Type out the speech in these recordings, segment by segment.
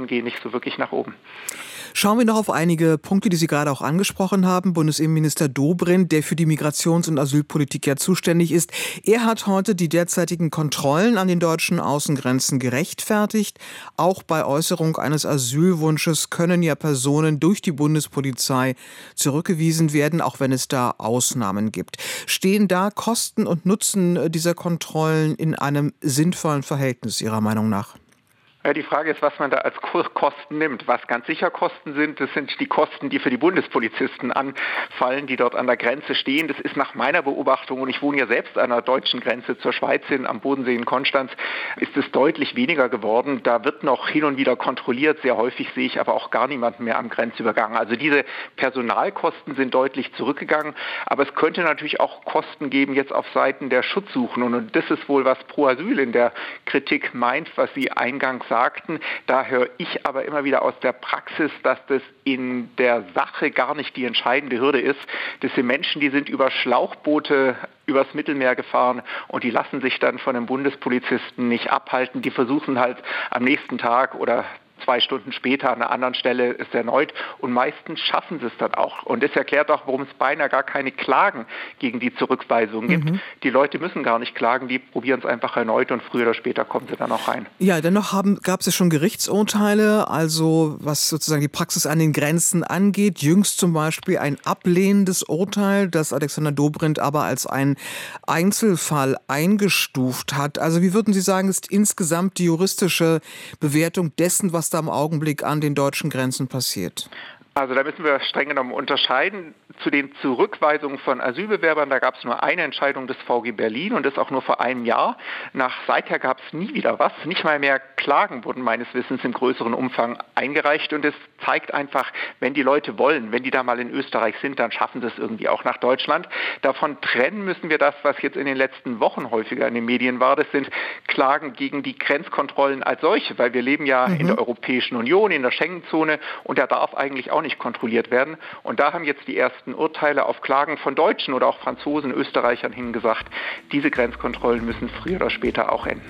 Grenzen gehen nicht so wirklich nach oben. Schauen wir noch auf einige Punkte, die Sie gerade auch angesprochen haben. Bundesinnenminister Dobrindt, der für die Migrations- und Asylpolitik ja zuständig ist, er hat heute die derzeitigen Kontrollen an den deutschen Außengrenzen gerechtfertigt. Auch bei Äußerung eines Asylwunsches können ja Personen durch die Bundespolizei zurückgewiesen werden, auch wenn es da Ausnahmen gibt. Stehen da Kosten und Nutzen dieser Kontrollen in einem sinnvollen Verhältnis Ihrer Meinung nach? Ja, die Frage ist, was man da als Kosten nimmt. Was ganz sicher Kosten sind, das sind die Kosten, die für die Bundespolizisten anfallen, die dort an der Grenze stehen. Das ist nach meiner Beobachtung, und ich wohne ja selbst an der deutschen Grenze zur Schweiz hin, am Bodensee in Konstanz, ist es deutlich weniger geworden. Da wird noch hin und wieder kontrolliert. Sehr häufig sehe ich aber auch gar niemanden mehr am Grenzübergang. Also diese Personalkosten sind deutlich zurückgegangen. Aber es könnte natürlich auch Kosten geben jetzt auf Seiten der Schutzsuchenden. Und das ist wohl, was Pro Asyl in der Kritik meint, was Sie eingangs sagten. Da höre ich aber immer wieder aus der Praxis, dass das in der Sache gar nicht die entscheidende Hürde ist. Das sind Menschen, die sind über Schlauchboote übers Mittelmeer gefahren und die lassen sich dann von einem Bundespolizisten nicht abhalten. Die versuchen halt am nächsten Tag oder 2 Stunden später an einer anderen Stelle es erneut und meistens schaffen sie es dann auch. Und das erklärt auch, warum es beinahe gar keine Klagen gegen die Zurückweisung gibt. Die Leute müssen gar nicht klagen, die probieren es einfach erneut und früher oder später kommen sie dann auch rein. Ja, dennoch gab es ja schon Gerichtsurteile, also was sozusagen die Praxis an den Grenzen angeht. Jüngst zum Beispiel ein ablehnendes Urteil, das Alexander Dobrindt aber als einen Einzelfall eingestuft hat. Also wie würden Sie sagen, ist insgesamt die juristische Bewertung dessen, was da im Augenblick an den deutschen Grenzen passiert? Also da müssen wir streng genommen unterscheiden. Zu den Zurückweisungen von Asylbewerbern, da gab es nur eine Entscheidung des VG Berlin und das auch nur vor einem Jahr. Seither gab es nie wieder was. Nicht mal mehr Klagen wurden meines Wissens im größeren Umfang eingereicht. Und es zeigt einfach, wenn die Leute wollen, wenn die da mal in Österreich sind, dann schaffen sie es irgendwie auch nach Deutschland. Davon trennen müssen wir das, was jetzt in den letzten Wochen häufiger in den Medien war. Das sind Klagen gegen die Grenzkontrollen als solche, weil wir leben ja in der Europäischen Union, in der Schengenzone und da darf eigentlich auch nicht kontrolliert werden. Und da haben jetzt die ersten Urteile auf Klagen von Deutschen oder auch Franzosen, Österreichern hingesagt, diese Grenzkontrollen müssen früher oder später auch enden.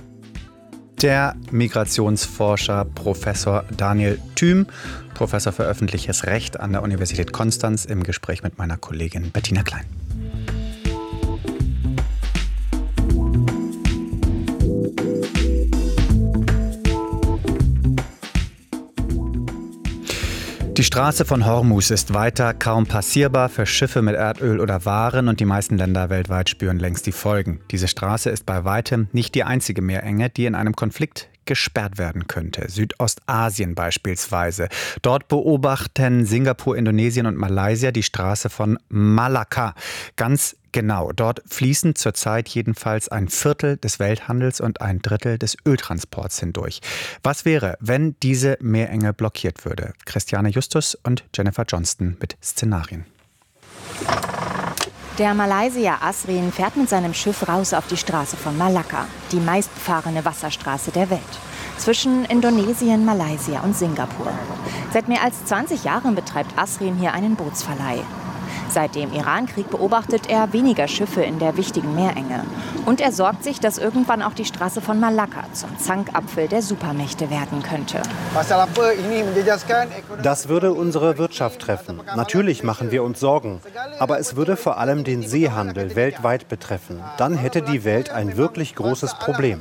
Der Migrationsforscher Professor Daniel Thüm, Professor für öffentliches Recht an der Universität Konstanz, im Gespräch mit meiner Kollegin Bettina Klein. Die Straße von Hormuz ist weiter kaum passierbar für Schiffe mit Erdöl oder Waren und die meisten Länder weltweit spüren längst die Folgen. Diese Straße ist bei weitem nicht die einzige Meerenge, die in einem Konflikt gesperrt werden könnte. Südostasien beispielsweise. Dort beobachten Singapur, Indonesien und Malaysia die Straße von Malakka. Ganz genau. Dort fließen zurzeit jedenfalls 1/4 des Welthandels und 1/3 des Öltransports hindurch. Was wäre, wenn diese Meerenge blockiert würde? Christiane Justus und Jennifer Johnston mit Szenarien. Der Malaysier Asrin fährt mit seinem Schiff raus auf die Straße von Malakka, die meistbefahrene Wasserstraße der Welt, zwischen Indonesien, Malaysia und Singapur. Seit mehr als 20 Jahren betreibt Asrin hier einen Bootsverleih. Seit dem Iran-Krieg beobachtet er weniger Schiffe in der wichtigen Meerenge. Und er sorgt sich, dass irgendwann auch die Straße von Malakka zum Zankapfel der Supermächte werden könnte. Das würde unsere Wirtschaft treffen. Natürlich machen wir uns Sorgen. Aber es würde vor allem den Seehandel weltweit betreffen. Dann hätte die Welt ein wirklich großes Problem.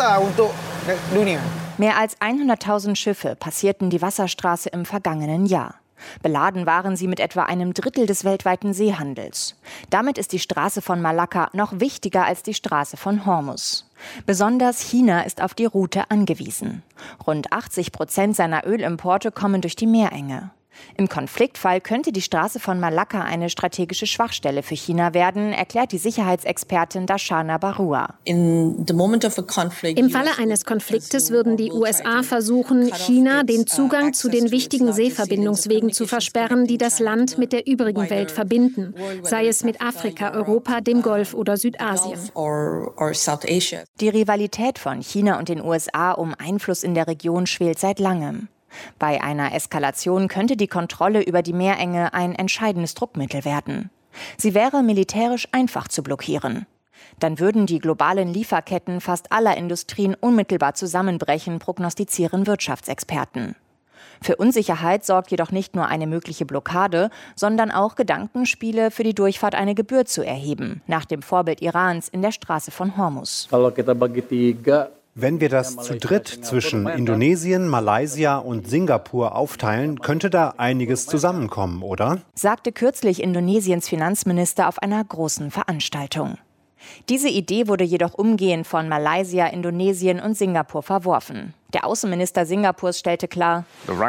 Mehr als 100.000 Schiffe passierten die Wasserstraße im vergangenen Jahr. Beladen waren sie mit etwa 1/3 des weltweiten Seehandels. Damit ist die Straße von Malakka noch wichtiger als die Straße von Hormuz. Besonders China ist auf die Route angewiesen. Rund 80% seiner Ölimporte kommen durch die Meerenge. Im Konfliktfall könnte die Straße von Malakka eine strategische Schwachstelle für China werden, erklärt die Sicherheitsexpertin Darshana Barua. Im Falle eines Konfliktes würden die USA versuchen, China den Zugang zu den wichtigen Seeverbindungswegen zu versperren, die das Land mit der übrigen Welt verbinden, sei es mit Afrika, Europa, dem Golf oder Südasien. Die Rivalität von China und den USA um Einfluss in der Region schwelt seit langem. Bei einer Eskalation könnte die Kontrolle über die Meerenge ein entscheidendes Druckmittel werden. Sie wäre militärisch einfach zu blockieren. Dann würden die globalen Lieferketten fast aller Industrien unmittelbar zusammenbrechen, prognostizieren Wirtschaftsexperten. Für Unsicherheit sorgt jedoch nicht nur eine mögliche Blockade, sondern auch Gedankenspiele, für die Durchfahrt eine Gebühr zu erheben, nach dem Vorbild Irans in der Straße von Hormuz. Wenn wir das zu dritt zwischen Indonesien, Malaysia und Singapur aufteilen, könnte da einiges zusammenkommen, oder? Sagte kürzlich Indonesiens Finanzminister auf einer großen Veranstaltung. Diese Idee wurde jedoch umgehend von Malaysia, Indonesien und Singapur verworfen. Der Außenminister Singapurs stellte klar: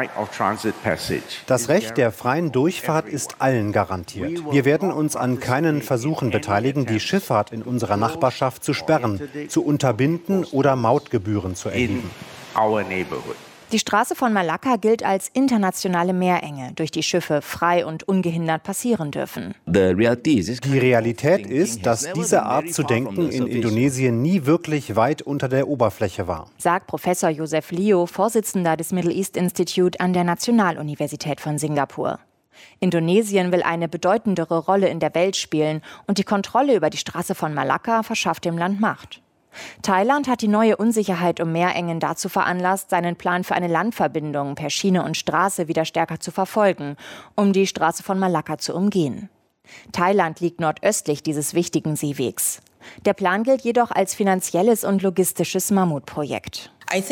Das Recht der freien Durchfahrt ist allen garantiert. Wir werden uns an keinen Versuchen beteiligen, die Schifffahrt in unserer Nachbarschaft zu sperren, zu unterbinden oder Mautgebühren zu erheben. Die Straße von Malakka gilt als internationale Meerenge, durch die Schiffe frei und ungehindert passieren dürfen. Die Realität ist, dass diese Art zu denken in Indonesien nie wirklich weit unter der Oberfläche war, sagt Professor Joseph Leo, Vorsitzender des Middle East Institute an der Nationaluniversität von Singapur. Indonesien will eine bedeutendere Rolle in der Welt spielen und die Kontrolle über die Straße von Malakka verschafft dem Land Macht. Thailand hat die neue Unsicherheit um Meerengen dazu veranlasst, seinen Plan für eine Landverbindung per Schiene und Straße wieder stärker zu verfolgen, um die Straße von Malakka zu umgehen. Thailand liegt nordöstlich dieses wichtigen Seewegs. Der Plan gilt jedoch als finanzielles und logistisches Mammutprojekt.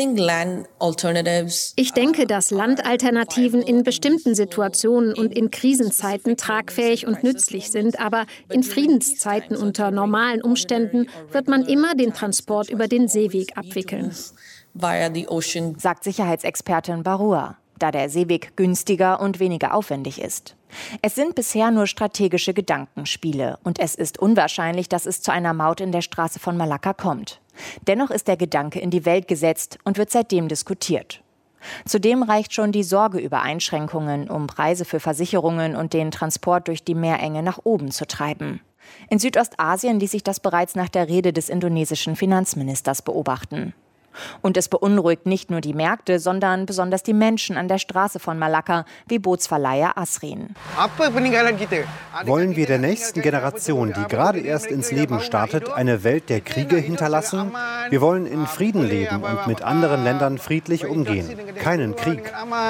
Ich denke, dass Landalternativen in bestimmten Situationen und in Krisenzeiten tragfähig und nützlich sind, aber in Friedenszeiten unter normalen Umständen wird man immer den Transport über den Seeweg abwickeln, sagt Sicherheitsexpertin Barua, da der Seeweg günstiger und weniger aufwendig ist. Es sind bisher nur strategische Gedankenspiele und es ist unwahrscheinlich, dass es zu einer Maut in der Straße von Malakka kommt. Dennoch ist der Gedanke in die Welt gesetzt und wird seitdem diskutiert. Zudem reicht schon die Sorge über Einschränkungen, um Preise für Versicherungen und den Transport durch die Meerenge nach oben zu treiben. In Südostasien ließ sich das bereits nach der Rede des indonesischen Finanzministers beobachten. Und es beunruhigt nicht nur die Märkte, sondern besonders die Menschen an der Straße von Malakka, wie Bootsverleiher Asrin. Wollen wir der nächsten Generation, die gerade erst ins Leben startet, eine Welt der Kriege hinterlassen? Wir wollen in Frieden leben und mit anderen Ländern friedlich umgehen. Keinen Krieg.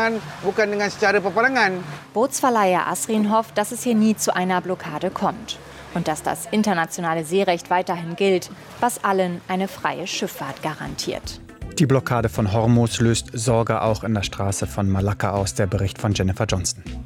Bootsverleiher Asrin hofft, dass es hier nie zu einer Blockade kommt. Und dass das internationale Seerecht weiterhin gilt, was allen eine freie Schifffahrt garantiert. Die Blockade von Hormuz löst Sorge auch in der Straße von Malakka aus, der Bericht von Jennifer Johnston.